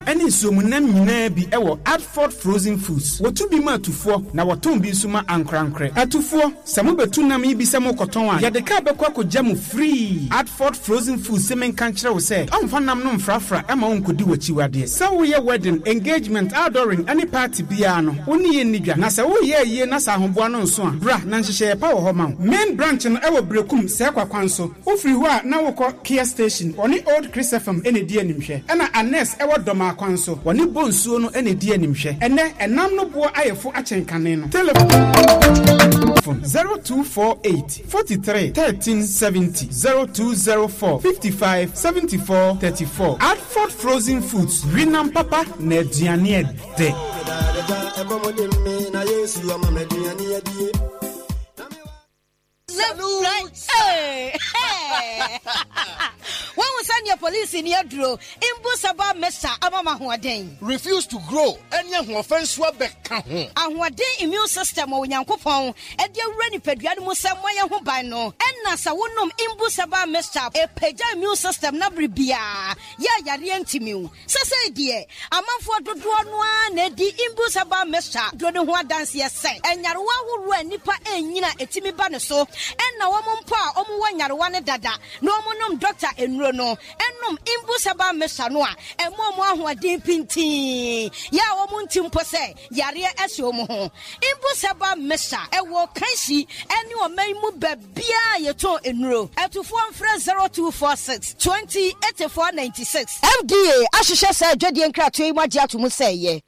ene nsuomunam nyina bi ewo Adford Frozen Foods. Wotu bi ma atufo na woton bi nsuma ankrankre. Atufo, samu betu nam yi bi semo koton a yade ka bekwa kogya mu free. Adford Frozen Foods semen kan kire wo se amfa nam no mfrafra ema wonkodi wachiwade. Sa wo ye wedding, engagement, outdooring, any party bia no. Woni ye nidwa na sa wo ye na sa ahoboa no nso a bra na nhyehyɛ pa wo ho ma. Main branch no ewo Brekum se kwakwan so. Wo free ho a na wo kɔ Kia Station. Oni Old Chris FM ene di animhwɛ. Ɛna Anes ewo Doma kwan so. Oni bonsuo no ene di animhwɛ. Ene enam no bo ayefo akyenkane no. Telephone 0248 43 1370 0204 55 74 34. Adford Frozen Foods. Rinam papa na aduane de. Hey! When we send your police in your draw, Imbusaba Mesa Amama Huaden. Refuse to grow, and young offense wabeka. And what day immune system or Yankopon, and dear Renny Pediamus Samoya Hubano, and Nasa Wunum Imbusaba Mesa, a Peja immune system Nabribia, Ya Yarientimu. Sasa dear, a month for the one, Eddie Imbusaba Mesa, Dronua dance yes, and Yarwa who ran Nipa and Nina Etimi Banaso, and now Pa Omu Yarwana Dada, no monum doctor and Rono, and num Imbusaba Mesanoa, and Momo who are deep pinti. Ya Omuntim Pose, Yaria Esiomo, Imbusaba Mesa, and walk Kanshi, and you may move Bia Yato in row, at to 0246 20 84 96. FDA, Ashisha said, Jadian Cratry, Maja to Musay.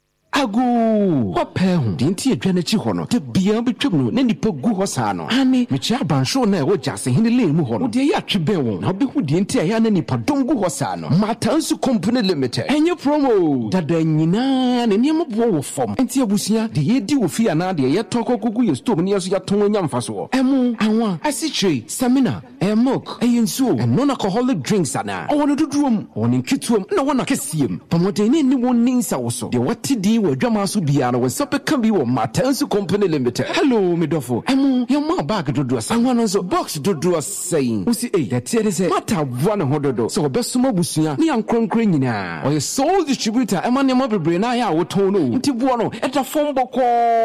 Agu wape hu dinti edwane chi hono te bia betwem no na nipa gu ho saa no ane mechi abansho na wo jase hene le mu hono de ya twebe won na obehu dinti ya na nipa dongu ho saa no Matansu Company Limited enye promo dada nyina ne niam bo wo fom enti abusia de yedi wo fi ana de ye tokokugu ye stove ne yeso ya ton anya mfaso emu anwa asitre stamina milk ayensuo non alcoholic drinks ana owono duduom owono nkituom na wona kesiem pamodeni ni won ninsa wo so de watidi wo dwamaso bia no wosape kan bi wo Matansu Company Limited. Hello midofo emu yema bag dodo sanwa no so box dodo saying usi the tiere say mata one hododo so obesuma busua ni ankronkron nyina oye sole distributor emane ma bebre na ya woton no nti bo no eta fom boko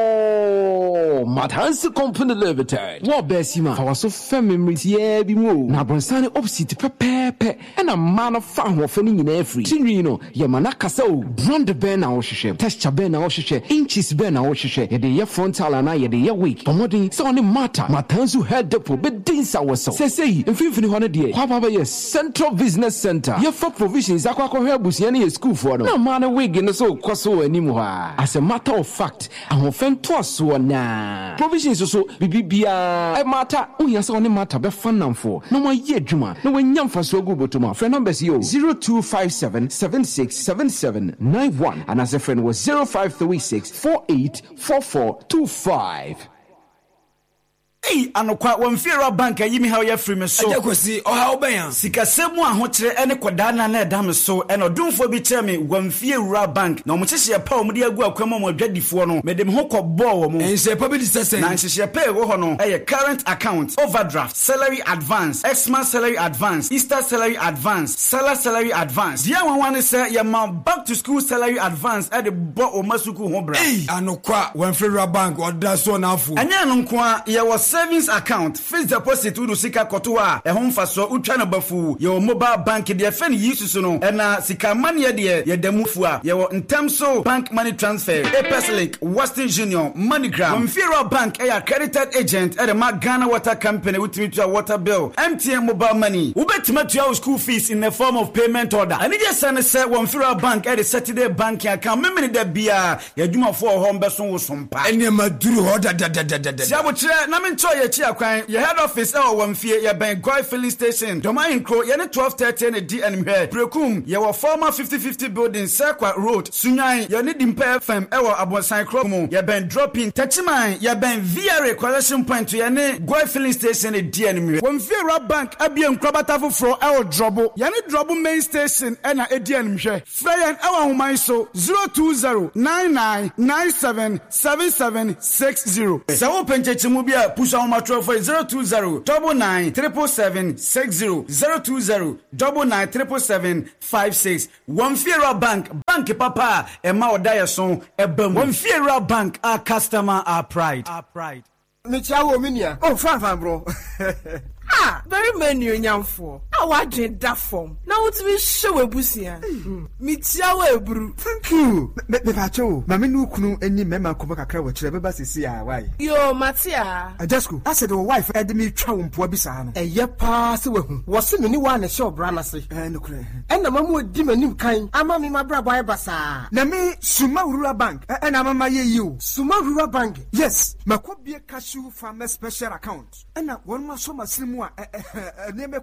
Matansu Company Limited wo besima fa so memories ye bi mu na bonsane opposite pepepe ena man fa ho fa ni nyina afri tinwi no yema na kasa o brand ben na wo hwehwe texture ben na wo hwehwe inches ben na wo hwehwe ye de ye frontal na ye de ye weak pomodin so ne matter Matansu head depo be dinsa wo so sesei mfimfini ho ne de kwa baba ye Central Business Center ye for provisions akwa hwe abusia ne ye school for no na man wig no so kwaso anim ho as a matter of fact ahofen to so na provisions so bibibia e matter uya so ne matter be fanamfo no ma ye adwuma no wanya mfaso agu botoma friend numbers yo 0257 767791 and as a friend was 0536 484425. Hey, anokwa wamfira bank yimi ha ya free me so. Ajakwasi o ha oban. Sikasemu ahokere ene kwadana na edam so ene odumfo bi kire me wamfira bank. Na omuchehye pa omudi agu akwama mo adwadifo no. Mede me ho kɔbɔ wo mo. Ense pa bi disese. Na nhyehyɛ pa wo ho no. Eye current account, overdraft, salary advance, Xmas salary advance, Easter salary advance, Salah salary advance. Dia wanwane se ye ma back to school salary advance e de bo o masuku ho bra. Hey, anokwa wamfira bank oda so na afu. Anya no nko ye was savings account, fixed deposit udu sika kotoa e ho mfaso utwa no bafu ye mobile bank de fe ne yisu no e na sika mane ye damufu a ye ntem so bank money transfer, Epeslink, Western Union, MoneyGram, Mfira Bank e accredited agent e de Ghana Water Company with to water bill, MTN mobile money. Ubetima to your school fees in the form of payment order. And just send say Mfira Bank e de Saturday banking account memene de bia ye dwuma for home beso wo sompa. Ene maduru ho da. Siabo kire na me your head office one fear your bank Goy filling station Domain Crow ye 12:30 and D and here Brekum your former 50-50 building Circle Road Sunyan your need Impa FM ewa Abonsan Cromo your bank dropping Tachiman your bank VRA collection point to your name Goy filling station and D and here one fear bank Abian Krabatafu fro our trouble your need trouble main station and a D and here Flyan our woman so 020-9997-7760 so open Chechimubia push nso omatro for 020-99-777-60 020-99-777-56 Wamfiera Bank papa Emma Odayason Ebem Wamfiera Bank, our customer, our pride. Michawo minia. Oh, fine, bro. Ah, very many nyamfo. I want that form. Now to be show a busia. Michawo bru. Thank you. Me pacho. Mama no kunu eni mema ko kakra wo kire beba sisi a why. Yo, Matia. Ajasco. I said the wife had me twa mpo bisa no. Eye pa se wehu. Wo se me ni wa na show bra na se. No kure. Na mamu di manim kan. Ama me mabra boy basa. Na me Suma Rural Bank. Na mama ye you. Suma Rural Bank. Yes. Makobie cashew farmer special account. Na one ma so masrimu a neme